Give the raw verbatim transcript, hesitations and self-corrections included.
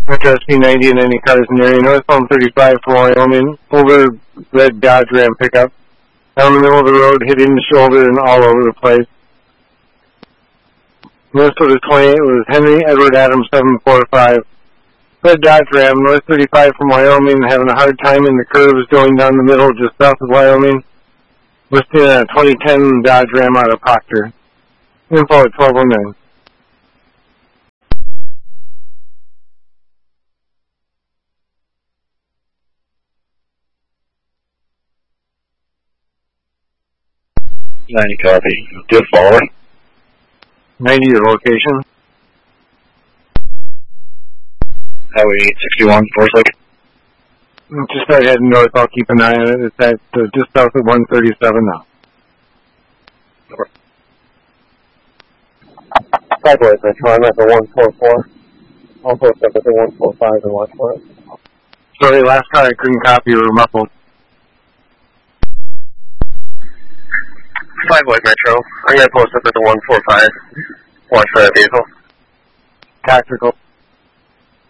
Metro S P ninety and any cars in the area. Northbound thirty-five from Wyoming. Over red Dodge Ram pickup. Down the middle of the road, hitting the shoulder and all over the place. Minnesota twenty-eight was Henry Edward Adams seven four five. Red Dodge Ram, North thirty-five from Wyoming, having a hard time in the curves going down the middle just south of Wyoming. Listing a twenty ten Dodge Ram out of Proctor. Info at twelve oh nine. ninety copy. Good follower. ninety your location. Highway eight sixty-one, Forsyth. Just start heading north. I'll keep an eye on it. It's at uh, just south of one thirty-seven now. Sideways, Metro. I'm at the one four four. Also step at the one four five and watch for it. Sorry, last car I couldn't copy. You were muffled. Sideways, Metro. I'm going to post up at the one four five. Watch for that vehicle. Tactical.